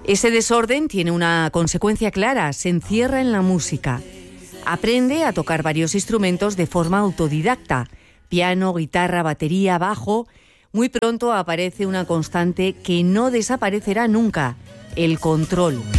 Ese desorden tiene una consecuencia clara, se encierra en la música. Aprende a tocar varios instrumentos de forma autodidacta, piano, guitarra, batería, bajo. Muy pronto aparece una constante que no desaparecerá nunca: el control.